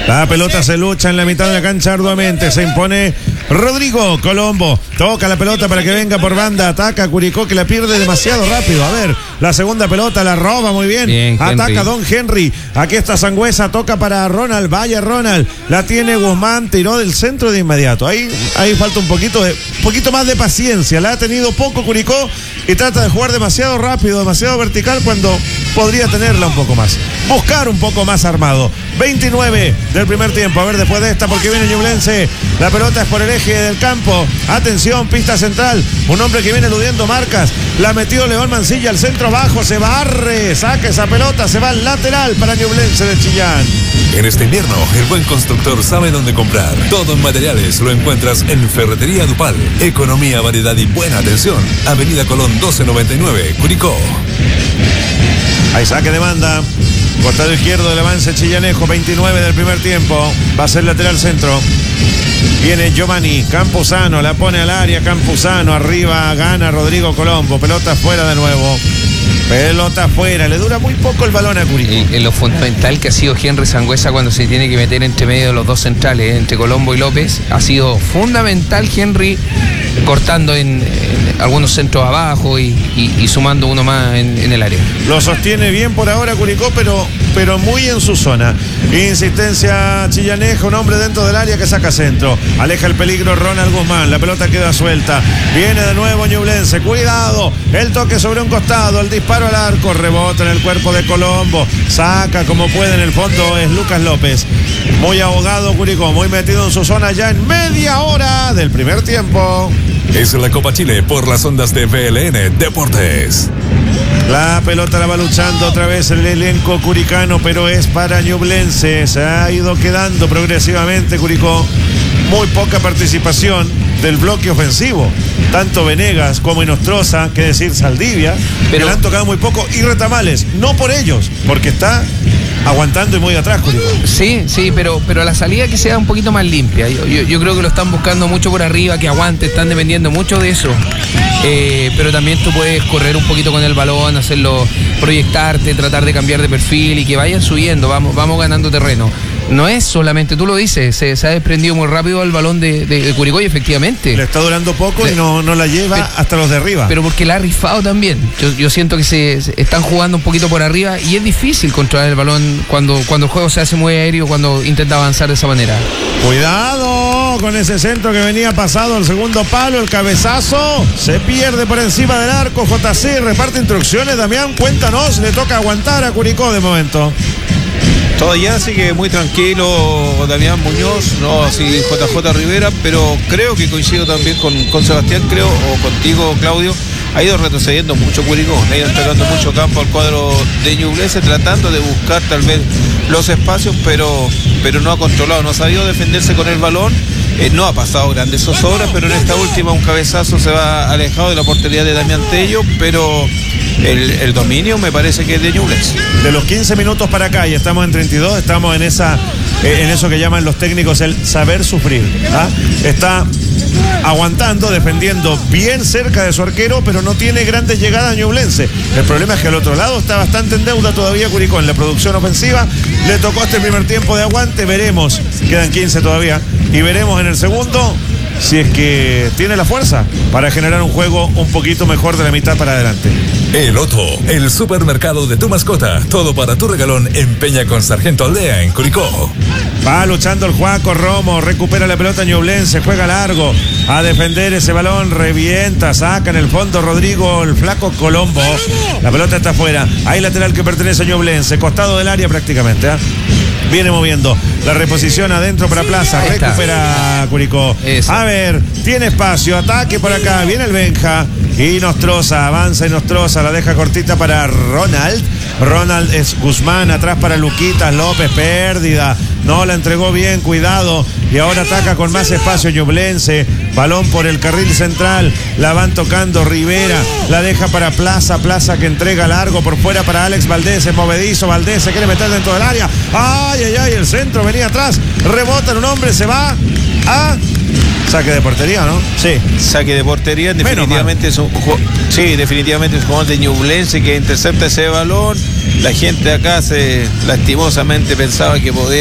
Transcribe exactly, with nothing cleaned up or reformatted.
La pelota se lucha en la mitad de la cancha arduamente. Se impone Rodrigo Colombo. Toca la pelota para que venga por banda. Ataca Curicó, que la pierde demasiado rápido. A ver, la segunda pelota la roba muy bien. bien Ataca Henry. Don Henry. Aquí está Sangüesa. Toca para Ronald. Vaya Ronald. La tiene Guzmán. Tiró del centro de inmediato. Ahí, ahí falta un poquito, de, poquito más de paciencia. La ha tenido poco Curicó y trata de jugar demasiado rápido, demasiado vertical, cuando podría tenerla un poco más. Buscar un poco más armado. veintinueve del primer tiempo. A ver, después de esta, porque viene Ñublense. La pelota es por el eje del campo. Atención, pista central. Un hombre que viene eludiendo marcas. La metió León Mancilla al centro bajo. Se barre. Saca esa pelota. Se va al lateral para Ñublense de Chillán. En este invierno, el buen constructor sabe dónde comprar. Todo en materiales lo encuentras en Ferretería Dupal. Economía, variedad y buena atención. Avenida Colón doce noventa y nueve, Curicó. Hay saque de banda. Costado izquierdo del avance chillanejo, veintinueve del primer tiempo. Va a ser lateral centro. Viene Giovanni Campuzano, la pone al área. Campuzano arriba, gana Rodrigo Colombo. Pelota fuera de nuevo. Pelota afuera, le dura muy poco el balón a Curicó. En, en lo fundamental que ha sido Henry Sangüesa cuando se tiene que meter entre medio de los dos centrales, entre Colombo y López, ha sido fundamental Henry cortando en, en algunos centros abajo y, y, y sumando uno más en, en el área. Lo sostiene bien por ahora Curicó, pero, pero muy en su zona. Insistencia Chillanejo, un hombre dentro del área que saca centro. Aleja el peligro Ronald Guzmán, la pelota queda suelta. Viene de nuevo Ñublense, cuidado, el toque sobre un costado, el disparo al arco, rebota en el cuerpo de Colombo, saca como puede en el fondo, es Lucas López. Muy ahogado Curicó, muy metido en su zona ya en media hora del primer tiempo. Es la Copa Chile por las ondas de V L N Deportes. La pelota la va luchando otra vez el elenco curicano, pero es para Ñublense. Se ha ido quedando progresivamente Curicó. Muy poca participación del bloque ofensivo. Tanto Venegas como Inostroza, que decir Saldivia, pero que le han tocado muy poco. Y Retamales, no por ellos, porque está aguantando y muy atrás Curicó. Sí, sí, pero, pero la salida que sea un poquito más limpia. Yo, yo, yo creo que lo están buscando mucho por arriba, que aguante, están dependiendo mucho de eso. Eh, pero también tú puedes correr un poquito con el balón, hacerlo, proyectarte, tratar de cambiar de perfil y que vayan subiendo, vamos, vamos ganando terreno. No es solamente, tú lo dices, se, se ha desprendido muy rápido el balón de, de, de Curicó y efectivamente. Le está durando poco Le, y no, no la lleva pero, hasta los de arriba. Pero porque la ha rifado también. Yo, yo siento que se, se están jugando un poquito por arriba y es difícil controlar el balón cuando, cuando el juego se hace muy aéreo, cuando intenta avanzar de esa manera. Cuidado con ese centro que venía pasado al segundo palo, el cabezazo se pierde por encima del arco. J C reparte instrucciones. Damián, cuéntanos, le toca aguantar a Curicó de momento. Todavía sigue muy tranquilo Damián Muñoz, no así J J Rivera, pero creo que coincido también con, con Sebastián, creo, o contigo, Claudio. Ha ido retrocediendo mucho Curicó, ha ido entregando mucho campo al cuadro de Ñublense, tratando de buscar tal vez los espacios, pero, pero no ha controlado, no ha sabido defenderse con el balón. Eh, no ha pasado grandes zozobras, pero en esta última un cabezazo se va alejado de la portería de Damián Tello, pero el, el dominio me parece que es de Ñublense. De los quince minutos para acá, y estamos en treinta y dos, estamos en esa eh, en eso que llaman los técnicos el saber sufrir. ¿Ah? Está aguantando, defendiendo bien cerca de su arquero, pero no tiene grandes llegadas Ñublense. El problema es que al otro lado está bastante en deuda todavía Curicó en la producción ofensiva. Le tocó este primer tiempo de aguante, veremos, quedan quince todavía, y veremos en el segundo si es que tiene la fuerza para generar un juego un poquito mejor de la mitad para adelante. El Otto, el supermercado de tu mascota. Todo para tu regalón en Peña con Sargento Aldea en Curicó. Va luchando el Juaco Romo, recupera la pelota Ñublense, juega largo a defender ese balón, revienta, saca en el fondo Rodrigo, el flaco Colombo. La pelota está afuera, hay lateral que pertenece a Ñublense, costado del área prácticamente, ¿eh? Viene moviendo la reposición adentro para Plaza, recupera Curicó. Eso. A ver, tiene espacio, ataque por acá, viene el Benja y Nostroza, avanza y Nostroza, la deja cortita para Ronald. Ronald es Guzmán, atrás para Luquitas López, pérdida, no la entregó bien, cuidado, y ahora ataca con más espacio Ñublense, balón por el carril central, la van tocando Rivera, la deja para Plaza, Plaza que entrega largo por fuera para Alex Valdés, es movedizo, Valdés se quiere meter dentro del área, ay, ay, ay, el centro venía atrás, rebota en un hombre, se va a... Saque de portería, ¿no? Sí, saque de portería, definitivamente es un sí, definitivamente es un jugador de Ñublense que intercepta ese balón. La gente acá se lastimosamente pensaba que podía